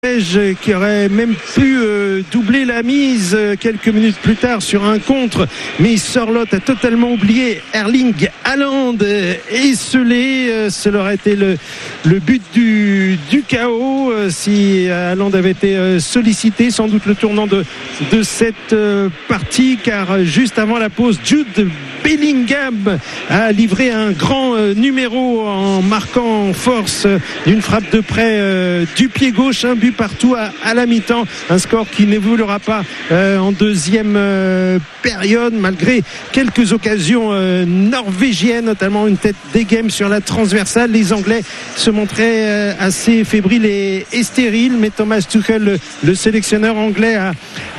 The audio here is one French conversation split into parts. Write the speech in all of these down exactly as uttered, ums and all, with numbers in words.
qui aurait même pu euh, doubler la mise euh, quelques minutes plus tard sur un contre, mais Sørloth a totalement oublié Erling Haaland euh, esselé, euh, cela aurait été le, le but du, du chaos euh, si Haaland avait été euh, sollicité, sans doute le tournant de, de cette euh, partie, car euh, juste avant la pause, Jude Bellingham a livré un grand euh, numéro en marquant en force euh, d'une frappe de près euh, du pied gauche, un but partout à, à la mi-temps, un score qui n'évoluera pas euh, en deuxième euh, période, malgré quelques occasions euh, norvégiennes, notamment une tête d'Egem sur la transversale. Les Anglais se montraient euh, assez fébriles et, et stériles, mais Thomas Tuchel, le, le sélectionneur anglais, a,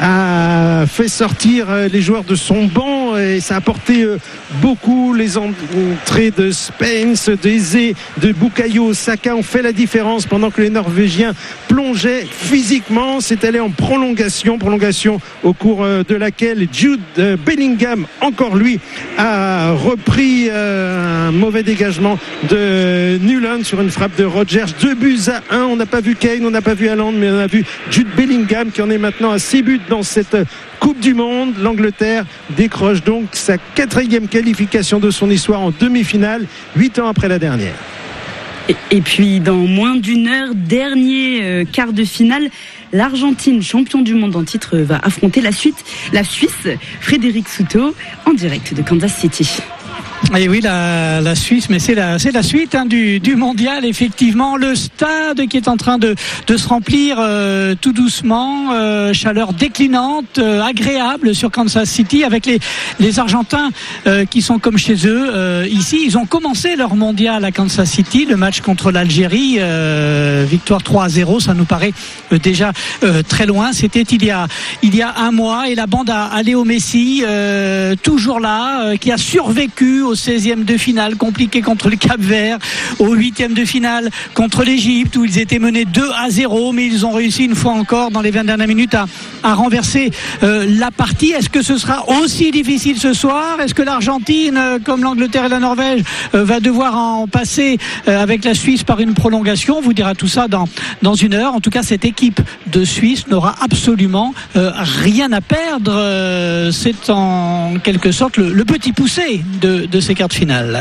a fait sortir euh, les joueurs de son banc et ça a apporté euh, beaucoup. Les entrées de Spence, d'Eze, de Bukayo Saka ont fait la différence pendant que les Norvégiens plongeaient physiquement. C'est allé en prolongation, prolongation au cours de laquelle Jude Bellingham, encore lui, a repris un mauvais dégagement de Nuland sur une frappe de Rodgers. Deux buts à un. On n'a pas vu Kane, on n'a pas vu Haaland, mais on a vu Jude Bellingham qui en est maintenant à six buts dans cette Coupe du Monde. L'Angleterre décroche donc sa quatrième qualification de son histoire en demi-finale, huit ans après la dernière. Et, et puis dans moins d'une heure, dernier euh, quart de finale, l'Argentine, champion du monde en titre, va affronter la, suite, la Suisse. Frédéric Souto en direct de Kansas City. Et oui, la, la Suisse, mais c'est la, c'est la suite hein, du, du mondial, effectivement. Le stade qui est en train de, de se remplir euh, tout doucement, euh, chaleur déclinante, euh, agréable sur Kansas City, avec les, les Argentins euh, qui sont comme chez eux euh, ici. Ils ont commencé leur mondial à Kansas City, le match contre l'Algérie, euh, victoire trois à zéro, ça nous paraît euh, déjà euh, très loin. C'était il y a, il y a un mois, et la bande à, à Léo Messi, euh, toujours là, euh, qui a survécu au seizième de finale compliqué contre le Cap-Vert, au huitième de finale contre l'Égypte où ils étaient menés deux à zéro, mais ils ont réussi une fois encore dans les vingt dernières minutes à, à renverser euh, la partie. Est-ce que ce sera aussi difficile ce soir? Est-ce que l'Argentine, euh, comme l'Angleterre et la Norvège, euh, va devoir en passer euh, avec la Suisse par une prolongation? On vous dira tout ça dans, dans une heure. En tout cas, cette équipe de Suisse n'aura absolument euh, rien à perdre. Euh, c'est en quelque sorte le, le petit poussé de, de ces quarts de finale.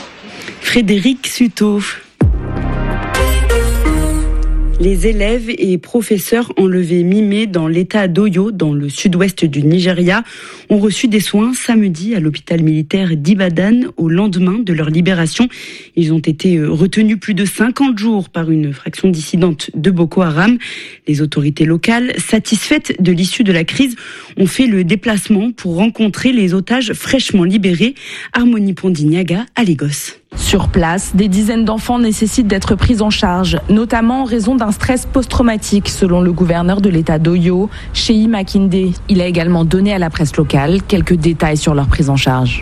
Frédéric Souto. Les élèves et professeurs enlevés mi-mai dans l'état d'Oyo, dans le sud-ouest du Nigeria, ont reçu des soins samedi à l'hôpital militaire d'Ibadan au lendemain de leur libération. Ils ont été retenus plus de cinquante jours par une fraction dissidente de Boko Haram. Les autorités locales, satisfaites de l'issue de la crise, ont fait le déplacement pour rencontrer les otages fraîchement libérés. Harmonie Pondignaga à Lagos. Sur place, des dizaines d'enfants nécessitent d'être pris en charge, notamment en raison d'un stress post-traumatique, selon le gouverneur de l'état d'Oyo, Sheyi Makinde. Il a également donné à la presse locale quelques détails sur leur prise en charge.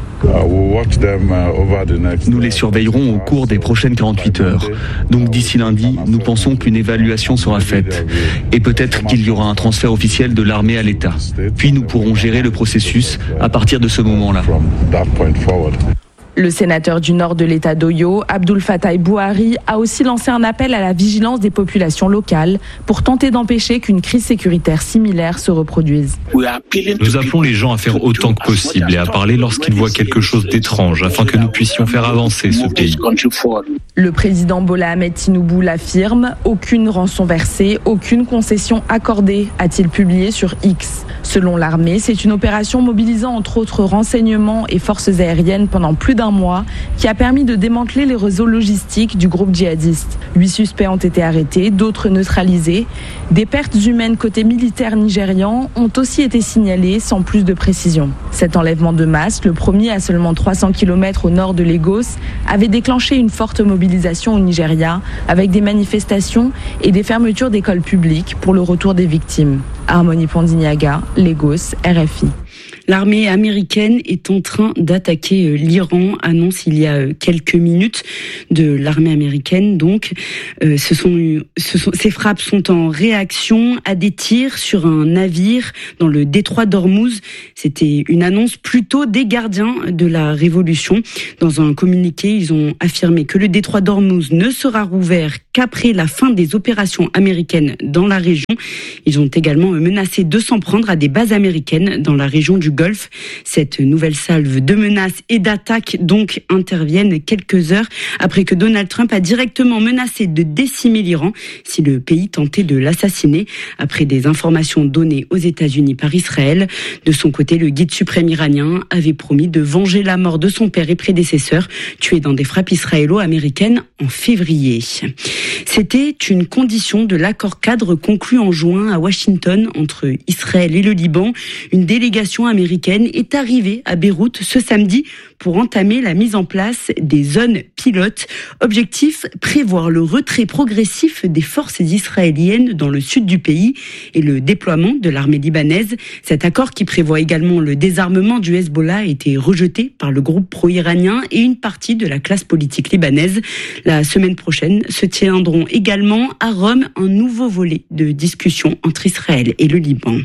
Nous les surveillerons au cours des prochaines quarante-huit heures. Donc d'ici lundi, nous pensons qu'une évaluation sera faite. Et peut-être qu'il y aura un transfert officiel de l'armée à l'État. Puis nous pourrons gérer le processus à partir de ce moment-là. Le sénateur du nord de l'état d'Oyo, Abdoul Fattah Bouhari, a aussi lancé un appel à la vigilance des populations locales pour tenter d'empêcher qu'une crise sécuritaire similaire se reproduise. Nous appelons les gens à faire autant que possible et à parler lorsqu'ils voient quelque chose d'étrange, afin que nous puissions faire avancer ce pays. Le président Bola Ahmed Tinubu l'affirme, aucune rançon versée, aucune concession accordée, a-t-il publié sur X. Selon l'armée, c'est une opération mobilisant entre autres renseignements et forces aériennes pendant plus d'un mois qui a permis de démanteler les réseaux logistiques du groupe djihadiste. Huit suspects ont été arrêtés, d'autres neutralisés. Des pertes humaines côté militaire nigérian ont aussi été signalées sans plus de précision. Cet enlèvement de masse, le premier à seulement trois cents kilomètres au nord de Lagos, avait déclenché une forte mobilisation au Nigeria avec des manifestations et des fermetures d'écoles publiques pour le retour des victimes. Harmonie Pondignaga, Lagos, R F I. L'armée américaine est en train d'attaquer l'Iran, annonce il y a quelques minutes de l'armée américaine. Donc, euh, ce sont, ce sont, ces frappes sont en réaction à des tirs sur un navire dans le détroit d'Ormuz. C'était une annonce plutôt des gardiens de la Révolution. Dans un communiqué, ils ont affirmé que le détroit d'Ormuz ne sera rouvert qu'après la fin des opérations américaines dans la région. Ils ont également menacé de s'en prendre à des bases américaines dans la région du Golfe. Cette nouvelle salve de menaces et d'attaques donc interviennent quelques heures après que Donald Trump a directement menacé de décimer l'Iran si le pays tentait de l'assassiner, après des informations données aux États-Unis par Israël. De son côté, le guide suprême iranien avait promis de venger la mort de son père et prédécesseur, tués dans des frappes israélo-américaines en février. C'était une condition de l'accord cadre conclu en juin à Washington entre Israël et le Liban. Une délégation américaine est arrivée à Beyrouth ce samedi pour entamer la mise en place des zones pilotes. Objectif, prévoir le retrait progressif des forces israéliennes dans le sud du pays et le déploiement de l'armée libanaise. Cet accord, qui prévoit également le désarmement du Hezbollah, a été rejeté par le groupe pro-iranien et une partie de la classe politique libanaise. La semaine prochaine se tiendront également à Rome un nouveau volet de discussion entre Israël et le Liban.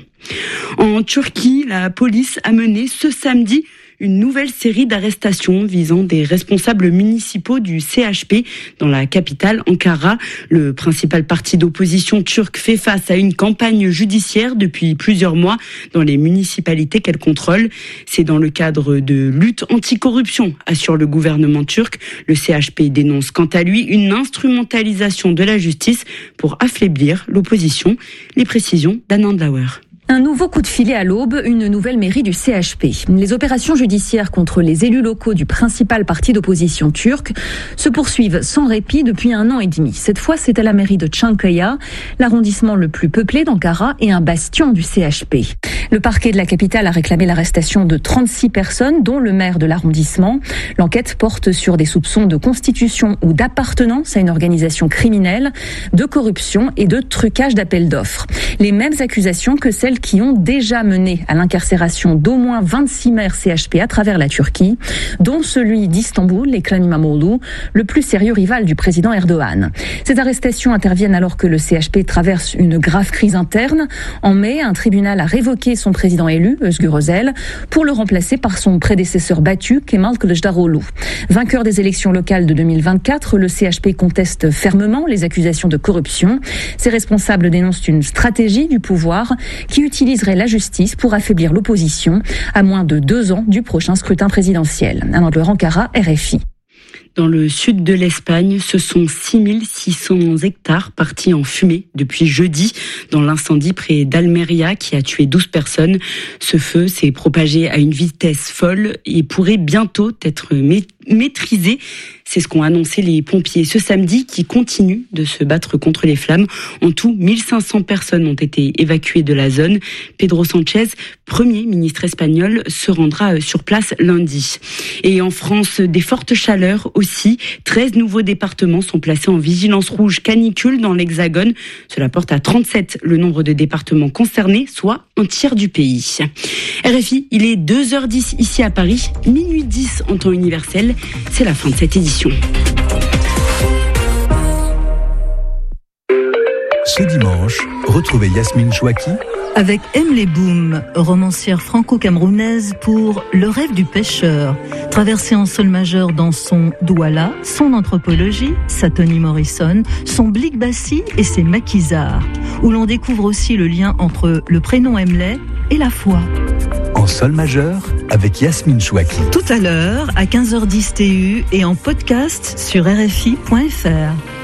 En Turquie, la police a mené ce samedi une nouvelle série d'arrestations visant des responsables municipaux du C H P dans la capitale Ankara. Le principal parti d'opposition turc fait face à une campagne judiciaire depuis plusieurs mois dans les municipalités qu'elle contrôle. C'est dans le cadre de lutte anticorruption, assure le gouvernement turc. Le C H P dénonce quant à lui une instrumentalisation de la justice pour affaiblir l'opposition. Les précisions d'Anand Lauer. Un nouveau coup de filet à l'aube, une nouvelle mairie du C H P. Les opérations judiciaires contre les élus locaux du principal parti d'opposition turc se poursuivent sans répit depuis un an et demi. Cette fois, c'est à la mairie de Çankaya, l'arrondissement le plus peuplé d'Ankara et un bastion du C H P. Le parquet de la capitale a réclamé l'arrestation de trente-six personnes, dont le maire de l'arrondissement. L'enquête porte sur des soupçons de constitution ou d'appartenance à une organisation criminelle, de corruption et de trucage d'appels d'offres. Les mêmes accusations que celles qui ont déjà mené à l'incarcération d'au moins vingt-six maires C H P à travers la Turquie, dont celui d'Istanbul, Ekrem İmamoğlu, le plus sérieux rival du président Erdogan. Ces arrestations interviennent alors que le C H P traverse une grave crise interne. En mai, un tribunal a révoqué son président élu, Özgür Özel, pour le remplacer par son prédécesseur battu, Kemal Kılıçdaroğlu. Vainqueur des élections locales de deux mille vingt-quatre, le C H P conteste fermement les accusations de corruption. Ses responsables dénoncent une stratégie du pouvoir qui utiliserait la justice pour affaiblir l'opposition à moins de deux ans du prochain scrutin présidentiel. Anand Lauer, Ankara, R F I. Dans le sud de l'Espagne, ce sont six mille six cents hectares partis en fumée depuis jeudi dans l'incendie près d'Almeria qui a tué douze personnes. Ce feu s'est propagé à une vitesse folle et pourrait bientôt être maîtrisé. C'est ce qu'ont annoncé les pompiers ce samedi, qui continuent de se battre contre les flammes. En tout, mille cinq cents personnes ont été évacuées de la zone. Pedro Sánchez, Premier ministre espagnol, se rendra sur place lundi. Et en France, des fortes chaleurs aussi. treize nouveaux départements sont placés en vigilance rouge canicule dans l'Hexagone. Cela porte à trente-sept le nombre de départements concernés, soit un tiers du pays. R F I, il est deux heures dix ici à Paris, minuit dix en temps universel. C'est la fin de cette édition. Ce dimanche, retrouvez Yasmine Chouaki avec Emily Boom, romancière franco-camerounaise pour Le rêve du pêcheur, traversée en sol majeur dans son Douala, son anthropologie, sa Toni Morrison, son Blik Bassi et ses maquisards, où l'on découvre aussi le lien entre le prénom Emily et la foi. En sol majeur avec Yasmine Chouaki. Tout à l'heure à quinze heures dix T U et en podcast sur R F I point F R.